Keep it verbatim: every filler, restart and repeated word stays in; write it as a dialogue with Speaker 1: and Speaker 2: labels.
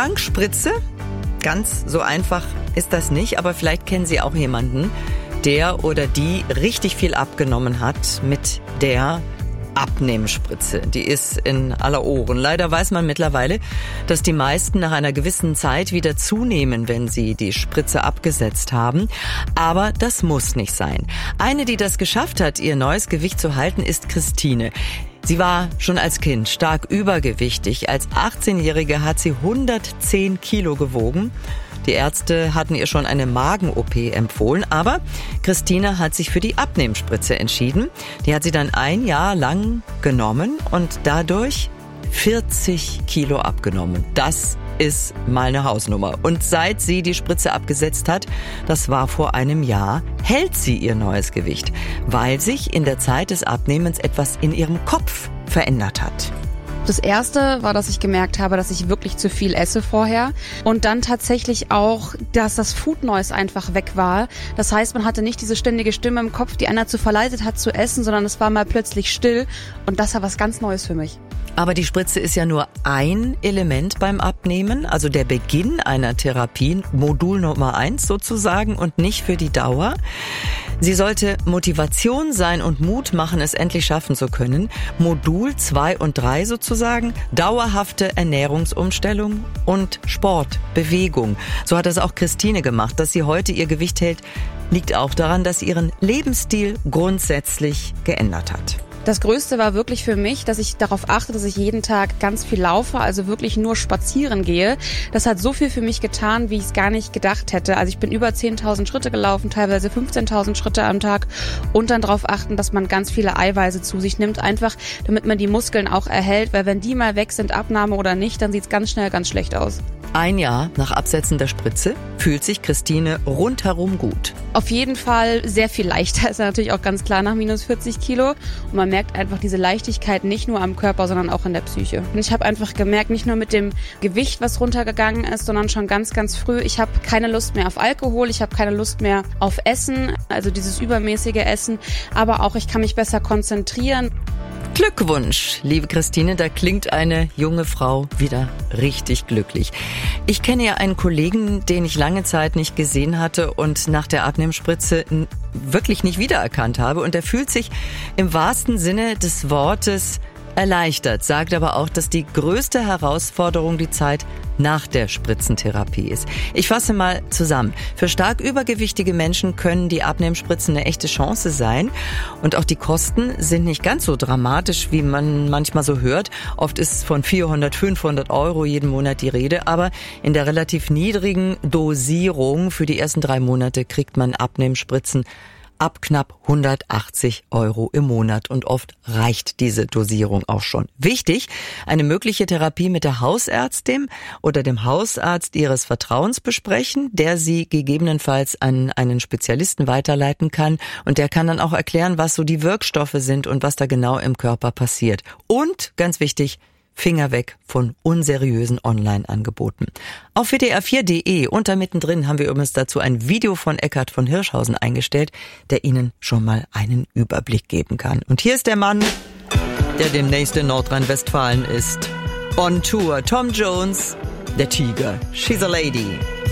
Speaker 1: dank Spritze? Ganz so einfach ist das nicht, aber vielleicht kennen Sie auch jemanden, der oder die richtig viel abgenommen hat mit der Abnehmspritze. Die ist in aller Ohren. Leider weiß man mittlerweile, dass die meisten nach einer gewissen Zeit wieder zunehmen, wenn sie die Spritze abgesetzt haben. Aber das muss nicht sein. Eine, die das geschafft hat, ihr neues Gewicht zu halten, ist Christine. Sie war schon als Kind stark übergewichtig. Als achtzehnjährige hat sie hundertzehn Kilo gewogen. Die Ärzte hatten ihr schon eine Magen-O P empfohlen, aber Christine hat sich für die Abnehmspritze entschieden. Die hat sie dann ein Jahr lang genommen und dadurch vierzig Kilo abgenommen. Das ist mal eine Hausnummer. Und seit sie die Spritze abgesetzt hat, das war vor einem Jahr, hält sie ihr neues Gewicht, weil sich in der Zeit des Abnehmens etwas in ihrem Kopf verändert hat.
Speaker 2: Das erste war, dass ich gemerkt habe, dass ich wirklich zu viel esse vorher. Und dann tatsächlich auch, dass das Food Noise einfach weg war. Das heißt, man hatte nicht diese ständige Stimme im Kopf, die einen dazu verleitet hat zu essen, sondern es war mal plötzlich still. Und das war was ganz Neues für mich.
Speaker 1: Aber die Spritze ist ja nur ein Element beim Abnehmen, also der Beginn einer Therapie, Modul Nummer eins sozusagen und nicht für die Dauer. Sie sollte Motivation sein und Mut machen, es endlich schaffen zu können. Modul zwei und drei sozusagen, dauerhafte Ernährungsumstellung und Sport, Bewegung. So hat es auch Christine gemacht. Dass sie heute ihr Gewicht hält, liegt auch daran, dass sie ihren Lebensstil grundsätzlich geändert hat.
Speaker 2: Das Größte war wirklich für mich, dass ich darauf achte, dass ich jeden Tag ganz viel laufe, also wirklich nur spazieren gehe. Das hat so viel für mich getan, wie ich es gar nicht gedacht hätte. Also ich bin über zehntausend Schritte gelaufen, teilweise fünfzehntausend Schritte am Tag und dann darauf achten, dass man ganz viele Eiweiße zu sich nimmt, einfach damit man die Muskeln auch erhält, weil wenn die mal weg sind, Abnahme oder nicht, dann sieht es ganz schnell ganz schlecht aus.
Speaker 1: Ein Jahr nach Absetzen der Spritze fühlt sich Christine rundherum gut.
Speaker 2: Auf jeden Fall sehr viel leichter, ist ja natürlich auch ganz klar nach minus vierzig Kilo. Und man merkt einfach diese Leichtigkeit nicht nur am Körper, sondern auch in der Psyche. Und ich habe einfach gemerkt, nicht nur mit dem Gewicht, was runtergegangen ist, sondern schon ganz, ganz früh, ich habe keine Lust mehr auf Alkohol, ich habe keine Lust mehr auf Essen, also dieses übermäßige Essen, aber auch ich kann mich besser konzentrieren.
Speaker 1: Glückwunsch, liebe Christine, da klingt eine junge Frau wieder richtig glücklich. Ich kenne ja einen Kollegen, den ich lange Zeit nicht gesehen hatte und nach der Abnehmspritze wirklich nicht wiedererkannt habe. Und er fühlt sich im wahrsten Sinne des Wortes erleichtert, sagt aber auch, dass die größte Herausforderung die Zeit nach der Spritzentherapie ist. Ich fasse mal zusammen. Für stark übergewichtige Menschen können die Abnehmspritzen eine echte Chance sein. Und auch die Kosten sind nicht ganz so dramatisch, wie man manchmal so hört. Oft ist von vierhundert, fünfhundert Euro jeden Monat die Rede. Aber in der relativ niedrigen Dosierung für die ersten drei Monate kriegt man Abnehmspritzen ab knapp hundertachtzig Euro im Monat und oft reicht diese Dosierung auch schon. Wichtig, eine mögliche Therapie mit der Hausärztin oder dem Hausarzt Ihres Vertrauens besprechen, der Sie gegebenenfalls an einen Spezialisten weiterleiten kann und der kann dann auch erklären, was so die Wirkstoffe sind und was da genau im Körper passiert. Und, ganz wichtig, Finger weg von unseriösen Online-Angeboten. Auf W D R vier punkt de unter mittendrin haben wir übrigens dazu ein Video von Eckhard von Hirschhausen eingestellt, der Ihnen schon mal einen Überblick geben kann. Und hier ist der Mann, der demnächst in Nordrhein-Westfalen ist. On Tour, Tom Jones, der Tiger. She's a Lady.